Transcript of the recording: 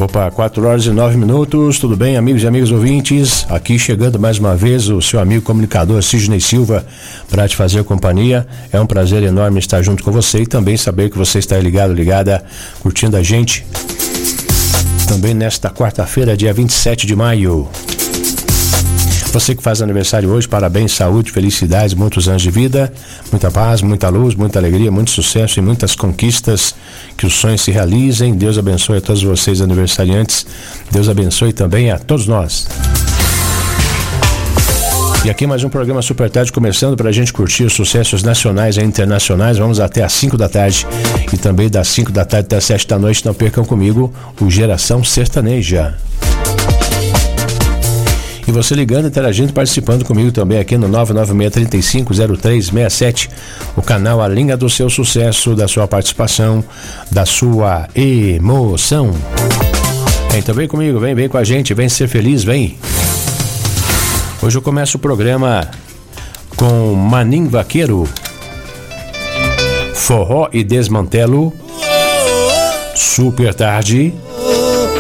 Opa, 4h09, tudo bem, amigos e amigas ouvintes? Aqui chegando mais uma vez o seu amigo comunicador Sidney Silva para te fazer companhia. É um prazer enorme estar junto com você e também saber que você está ligado, ligada, curtindo a gente. Também nesta quarta-feira, dia 27 de maio. Você que faz aniversário hoje, parabéns, saúde, felicidades, muitos anos de vida, muita paz, muita luz, muita alegria, muito sucesso e muitas conquistas, que os sonhos se realizem. Deus abençoe a todos vocês aniversariantes, Deus abençoe também a todos nós. E aqui mais um programa Super Tarde começando para a gente curtir os sucessos nacionais e internacionais. Vamos até às 5 da tarde e também das 5 da tarde até às 7 da noite. Não percam comigo o Geração Sertaneja. E você ligando, interagindo, participando comigo também aqui no 996350367, o canal A Linha do Seu Sucesso, da sua participação, da sua emoção. Então vem comigo, vem com a gente, vem ser feliz, vem. Hoje eu começo o programa com Maninho Vaqueiro, Forró e Desmantelo, Super Tarde.